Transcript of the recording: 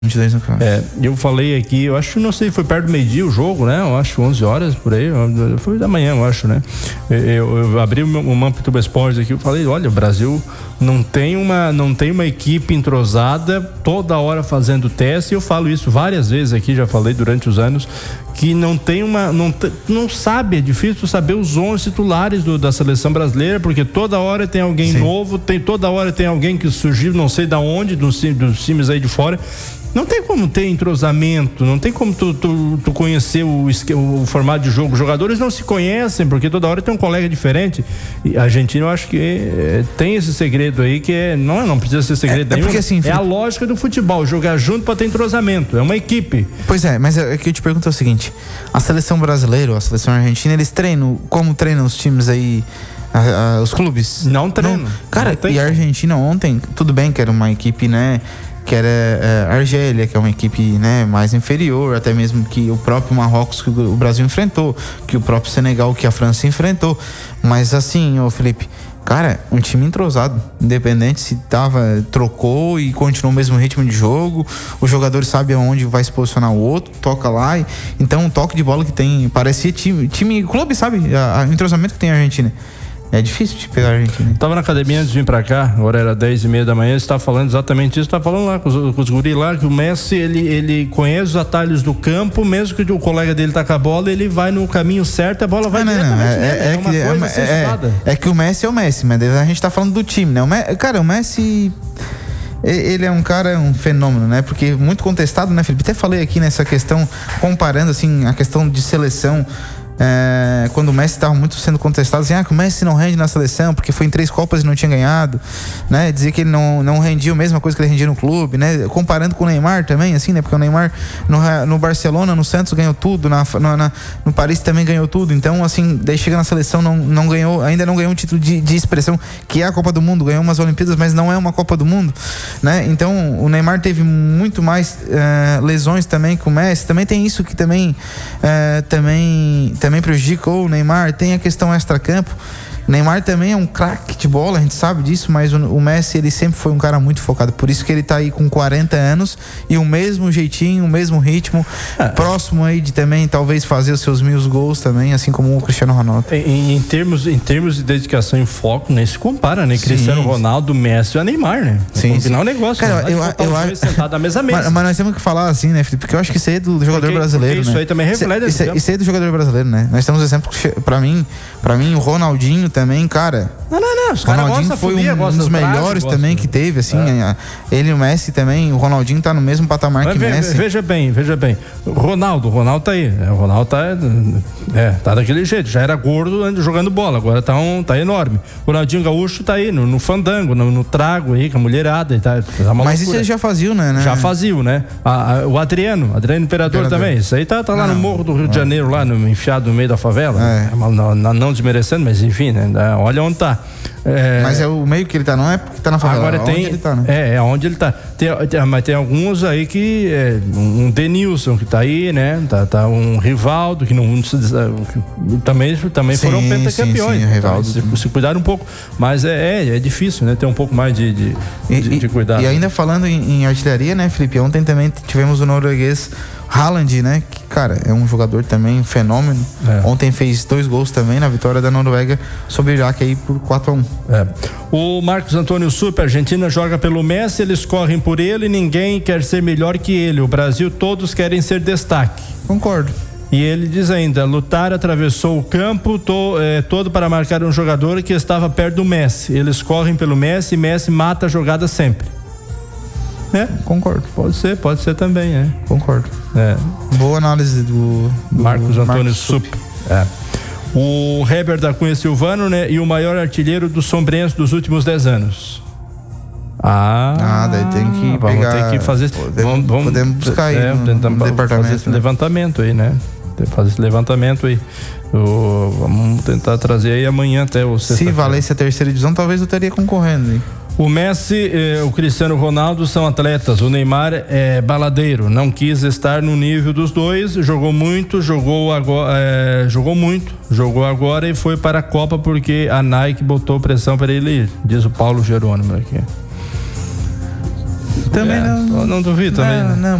22 no campo. Eu falei aqui, eu acho, não sei, foi perto do meio-dia o jogo, né? Eu acho 11 horas por aí, foi da manhã, eu acho, né? Eu abri o Mampituba Esportes aqui, eu falei, olha, o Brasil não tem uma equipe entrosada toda hora fazendo teste, e eu falo isso várias vezes aqui, já falei durante os anos, que não sabe, é difícil saber os 11 titulares da seleção brasileira, porque toda hora tem alguém novo, toda hora tem alguém que surgiu, não sei da onde, dos times aí de fora. Não tem como ter entrosamento, não tem como tu conhecer o formato de jogo. Os jogadores não se conhecem, porque toda hora tem um colega diferente. E a Argentina, eu acho que tem esse segredo aí, que não precisa ser segredo nenhum. Porque, assim, a lógica do futebol, jogar junto para ter entrosamento, é uma equipe. Pois é, mas o que eu te pergunto é o seguinte: a seleção brasileira, a seleção argentina, eles treinam, como treinam os times aí, os clubes? Não treinam. Cara, e a Argentina ontem, tudo bem que era uma equipe, né, que era a Argélia, que é uma equipe, né, mais inferior, até mesmo que o próprio Marrocos, que o Brasil enfrentou, que o próprio Senegal, que a França enfrentou. Mas assim, ô Felipe, cara, um time entrosado, independente se trocou e continuou o mesmo ritmo de jogo, os jogadores sabem aonde vai se posicionar o outro, toca lá, então o toque de bola que tem, parecia time clube, sabe? O entrosamento que tem a Argentina. É difícil de pegar a Argentina. Tava na academia antes de vir pra cá, agora era 10:30 da manhã, você tava falando exatamente isso, tava falando lá com os guris lá, que o Messi, ele conhece os atalhos do campo, mesmo que o colega dele tá com a bola, ele vai no caminho certo, a bola vai diretamente. É que o Messi é o Messi, mas a gente tá falando do time, né? O Messi, ele é um fenômeno, né? Porque muito contestado, né, Felipe? Até falei aqui nessa questão, comparando assim a questão de seleção. Quando o Messi estava muito sendo contestado, assim, que o Messi não rende na seleção porque foi em 3 Copas e não tinha ganhado, né? Dizer que ele não rendia a mesma coisa que ele rendia no clube, né? Comparando com o Neymar também, assim, né? Porque o Neymar no Barcelona, no Santos ganhou tudo, no Paris também ganhou tudo, então, assim, daí chega na seleção, não ganhou, ainda não ganhou um título de expressão, que é a Copa do Mundo, ganhou umas Olimpíadas, mas não é uma Copa do Mundo, né? Então, o Neymar teve muito mais lesões também que o Messi, também tem isso que também prejudicou o Neymar, tem a questão extra-campo. O Neymar também é um craque de bola, a gente sabe disso, mas o Messi, ele sempre foi um cara muito focado, por isso que ele tá aí com 40 anos e o mesmo jeitinho, o mesmo ritmo, próximo aí de também talvez fazer os seus 1000 gols também, assim como o Cristiano Ronaldo. Em termos de dedicação e foco, nem se compara, né? Cristiano Ronaldo, Messi e Neymar, né? Sim, final negócio. Cara, eu acho sentado na mesma mesa. Mas nós temos que falar assim, né, Felipe? Porque eu acho que isso aí é do jogador brasileiro, né? Isso aí também reflete. Isso aí é do jogador brasileiro, né? Nós temos exemplos, pra mim, o Ronaldinho também, cara. Não. O Ronaldinho foi um dos melhores também que teve, assim. Ele e o Messi também. O Ronaldinho tá no mesmo patamar que o Messi. Veja bem. O Ronaldo tá aí. O Ronaldo tá daquele jeito. Já era gordo jogando bola, agora tá enorme. O Ronaldinho Gaúcho tá aí no fandango, no trago aí, com a mulherada. Mas isso ele já fazia, né? Já fazia, né? O Adriano Imperador também. Isso aí tá lá no Morro do Rio de Janeiro, lá enfiado no meio da favela. Não desmerecendo, mas enfim, né? Olha onde tá. Mas é o meio que ele tá, não é porque tá na favela. Agora tem, onde ele tá, né? Onde ele tá. Mas tem alguns aí que um Denilson que tá aí, né? Tá um Rivaldo que também foram pentacampeões. Se cuidar um pouco, mas é difícil, né? Ter um pouco mais de cuidado. E ainda falando em artilharia, né, Felipe? Ontem também tivemos o norueguês Haaland, né? Que, cara, é um jogador também fenômeno. Ontem fez 2 gols também na vitória da Noruega sobre o Iraque aí por 4-1. O Marcos Antônio Super, a Argentina joga pelo Messi, eles correm por ele, ninguém quer ser melhor que ele. O Brasil, todos querem ser destaque. Concordo. E ele diz ainda, Lutar atravessou o campo todo para marcar um jogador que estava perto do Messi. Eles correm pelo Messi e Messi mata a jogada sempre. Concordo. Pode ser também, Concordo. Boa análise do Marcos Antônio Sup. O Heber da Cunha Silvano, né? E o maior artilheiro do Sombrense dos últimos 10 anos. Daí tem que ter que fazer. Podemos buscar aí no departamento. Fazer esse levantamento aí, né? Fazer esse levantamento aí. Vamos tentar trazer aí amanhã até o sexta-feira. Se valesse a 3ª divisão, talvez eu estaria concorrendo aí. O Messi, o Cristiano Ronaldo são atletas. O Neymar é baladeiro. Não quis estar no nível dos dois. Jogou agora e foi para a Copa porque a Nike botou pressão para ele ir. Diz o Paulo Jerônimo aqui. Também não. Não duvido também. Não,